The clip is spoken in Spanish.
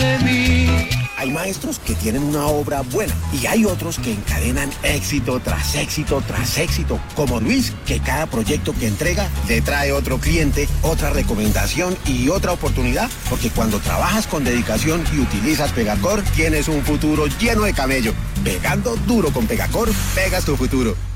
de mí. Hay maestros que tienen una obra buena y hay otros que encadenan éxito tras éxito tras éxito, como Luis, que cada proyecto que entrega le trae otro cliente, otra recomendación y otra oportunidad, porque cuando trabajas con dedicación y utilizas Pegacor, tienes un futuro lleno de camello. Pegando duro con Pegacor, pegas tu futuro.